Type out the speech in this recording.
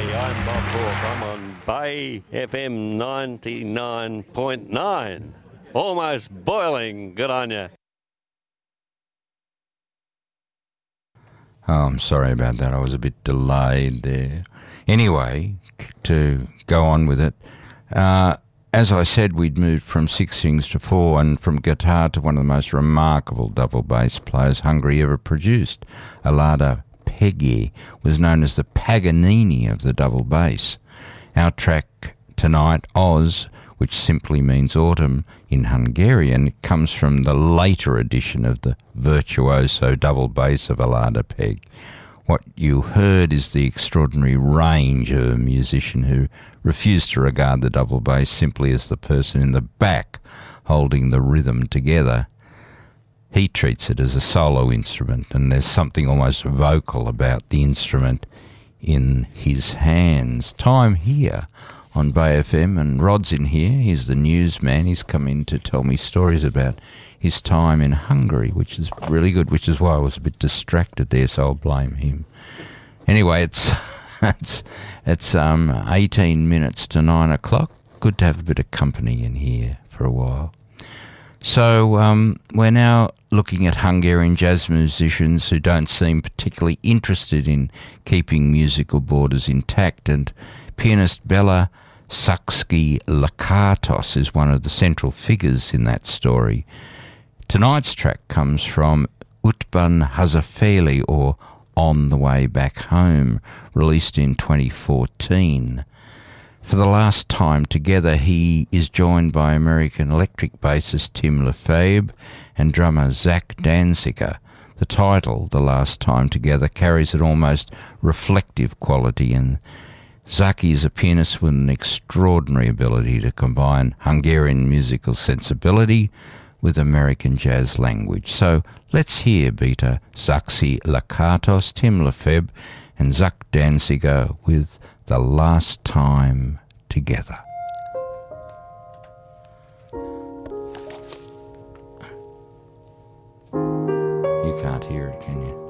I'm Bob Hawke. I'm on Bay FM 99.9. Almost boiling. Good on you. Oh, I'm sorry about that. I was a bit delayed there. Anyway, to go on with it, as I said, we'd moved from 6 strings to 4 and from guitar to one of the most remarkable double bass players Hungary ever produced. Alada Pegi was known as the Paganini of the double bass. Our track tonight, Oz, which simply means autumn in Hungarian, comes from the later edition of the virtuoso double bass of Alada Peg. What you heard is the extraordinary range of a musician who refused to regard the double bass simply as the person in the back holding the rhythm together. He treats it as a solo instrument, and there's something almost vocal about the instrument in his hands. Time here on Bay FM, and Rod's in here. He's the newsman. He's come in to tell me stories about his time in Hungary, which is really good, which is why I was a bit distracted there, so I'll blame him. Anyway, it's 18 minutes to 9 o'clock. Good to have a bit of company in here for a while. So we're now looking at Hungarian jazz musicians who don't seem particularly interested in keeping musical borders intact, and pianist Bela Szaksy Lakatos is one of the central figures in that story. Tonight's track comes from Útban Hazafele, or On the Way Back Home, released in 2014. For the last time together, he is joined by American electric bassist Tim Lefebvre and drummer Zach Danziger. The title, The Last Time Together, carries an almost reflective quality, and Zaki is a pianist with an extraordinary ability to combine Hungarian musical sensibility with American jazz language. So let's hear Beta Szaksy Lakatos, Tim Lefebvre and Zach Danziger with The Last Time Together. You can't hear it, can you?